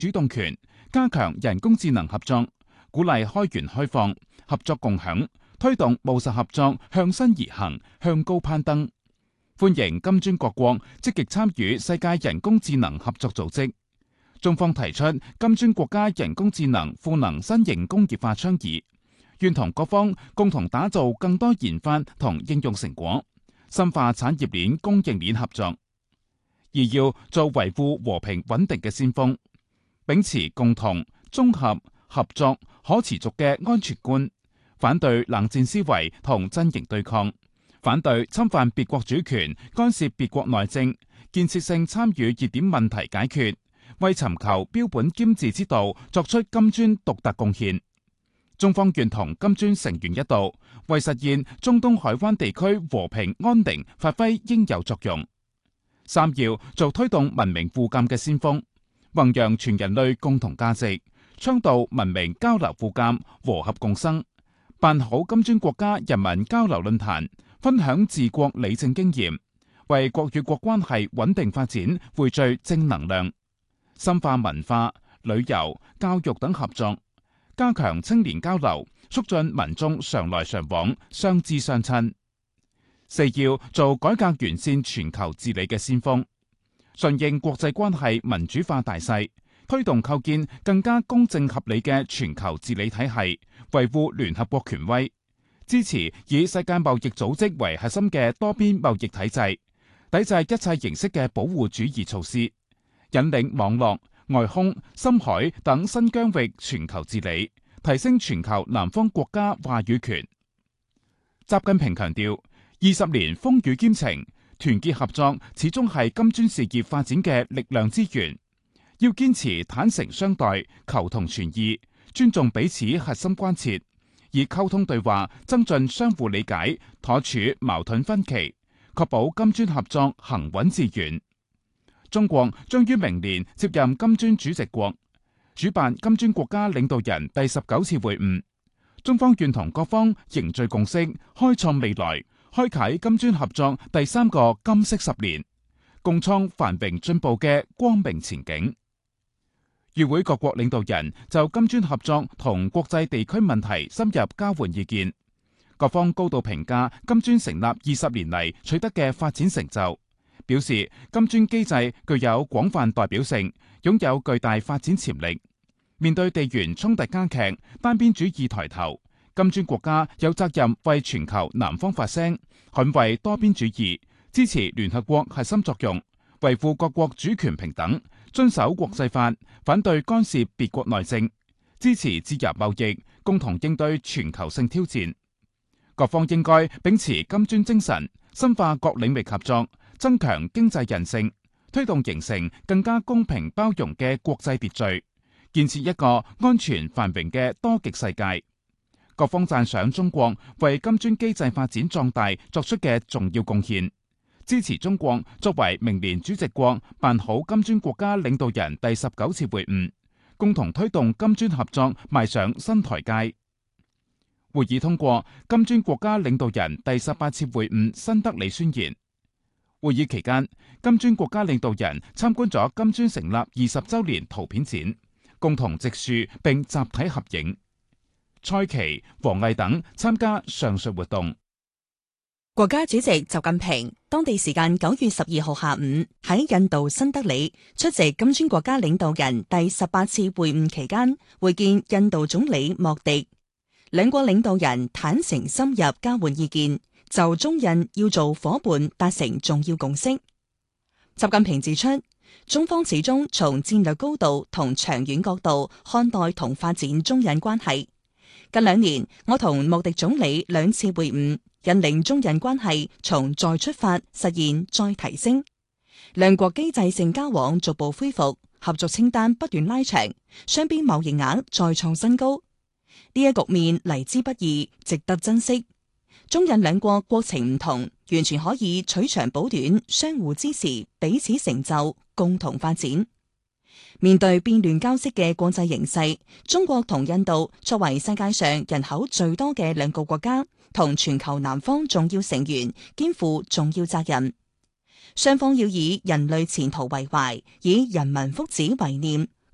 主動權，加強人工智能合作，鼓勵開源開放、合作共享，推動務實合作向新而行、向高攀登。歡迎金磚各國積極參與世界人工智能合作組織。中方提出金磚國家人工智能賦能新型工業化倡議，願同各方共同打造更多研發同應用成果，深化產業鏈供應鏈合作。而要做維護和平穩定嘅先鋒，秉持共同、綜合、合作、可持續嘅安全觀，反對冷戰思維同陣營對抗，反對侵犯別國主權、干涉別國內政，建設性參與熱點問題解決，為尋求標本兼治之道作出金磚獨特貢獻。中方願同金磚成員一道，為實現中東海灣地區和平安寧發揮應有作用。三要做推動文明互鑒嘅先鋒，弘揚全人類共同價值，倡導文明交流互鑒、和合共生，辦好金磚國家人民交流論壇，分享治國理政經驗，為國與國關係穩定發展匯聚正能量，深化文化、旅遊、教育等合作，加強青年交流，促進民眾常來常往、相知相親。四要做改革完善全球治理嘅先鋒，順應國際關係民主化大勢，推動構建更加公正合理嘅全球治理體系，維護聯合國權威，支持以世界貿易組織為核心嘅多邊貿易體制，抵制一切形式嘅保護主義措施，引領網絡、外空、深海等新疆域全球治理，提升全球南方國家話語權。習近平強調，20年風雨兼程，團結合作始終係金磚事業發展嘅力量之源。要堅持坦誠相待、求同存異，尊重彼此核心關切，以溝通對話增進相互理解，妥處矛盾分歧，確保金磚合作行穩致遠。中國將於明年接任金磚主席國，主辦金磚國家領導人第19次會晤。中方願同各方凝聚共識，開創未來，開啟金磚合作第3個金色10年，共創繁榮進步嘅光明前景。與會各國領導人就金磚合作同國際地區問題深入交換意見，各方高度評價金磚成立20年嚟取得嘅發展成就，表示金磚機制具有廣泛代表性，擁有巨大發展潛力。面對地緣衝突加劇、單邊主義抬頭，金磚國家有責任為全球南方發聲，捍衛多邊主義，支持聯合國核心作用，維護各國主權平等，遵守國際法，反對干涉別國內政，支持自由貿易，共同應對全球性挑戰。各方應該秉持金磚精神，深化各領域合作，增強經濟韌性，推動形成更加公平包容嘅國際秩序，建設一個安全繁榮嘅多極世界。各方讚賞中國為金磚機制發展壯大作出嘅重要貢獻，支持中國作為明年主席國辦好金磚國家領導人第19次會晤，共同推動金磚合作邁上新台階。會議通過金磚國家領導人第18次會晤新德里宣言。會議期間，金磚國家領導人參觀咗金磚成立20週年圖片展，共同植樹並集體合影。蔡奇、王毅等參加上述活動。 國家主席習近平當地時間9月12號下午喺印度新德里出席金磚國家領導人第18次會晤期間，會見印度總理莫迪，兩國領導人坦誠深入交換意見，就中印要做夥伴達成重要共識。習近平指出，中方始終從戰略高度同長遠角度看待同發展中印關係。近2年，我同莫迪總理2次會晤，引領中印關係從再出發實現再提升，兩國機制性交往逐步恢復，合作清單不斷拉長，雙邊貿易額再創新高。呢一局面嚟之不易，值得珍惜。中印兩國國情唔同，完全可以取長補短，相互支持，彼此成就，共同發展。面對變亂交織嘅國際形勢，中國同印度作為世界上人口最多嘅兩個國家，同全球南方重要成員，肩負重要責任。雙方要以人類前途為懷，以人民福祉為念，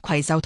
攜手